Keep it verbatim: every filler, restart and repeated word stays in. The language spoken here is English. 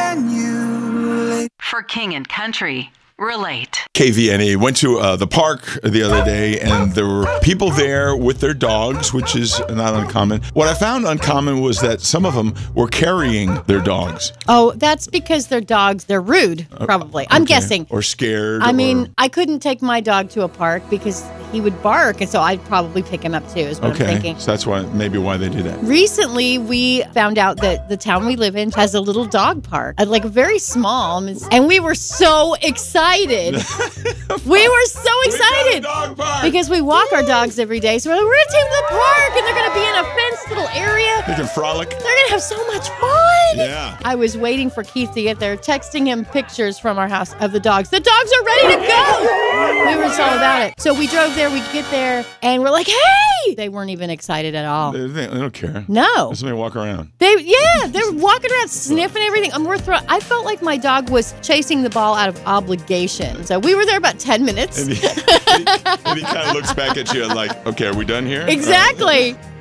Can you relate? For King and Country, relate. K V N E went to uh, the park the other day, and there were people there with their dogs, which is not uncommon. What I found uncommon was that some of them were carrying their dogs. Oh, that's because they're dogs. They're rude, probably. I'm Okay. guessing. Or scared. I or- mean, I couldn't take my dog to a park because he would bark, and so I'd probably pick him up too, is what okay, I'm thinking. so that's why maybe why they do that. Recently, we found out that the town we live in has a little dog park, uh, like very small, and we were so excited. we were so excited dog park. because we walk our dogs every day. So we're like, we're gonna take them to the park, and they're gonna be in a fenced little area. They can frolic. They're gonna have so much fun. Yeah. I was waiting for Keith to get there, texting him pictures from our house of the dogs. The dogs are ready to go. We were just all about it. So we drove there, we get there, and we're like, hey! They weren't even excited at all. They, they don't care. No. Somebody walk around. They, yeah, they're walking around sniffing everything. And we're throw- I felt like my dog was chasing the ball out of obligation. So we were there about ten minutes. And he, and he, and he kind of looks back at you and like, okay, are we done here? Exactly.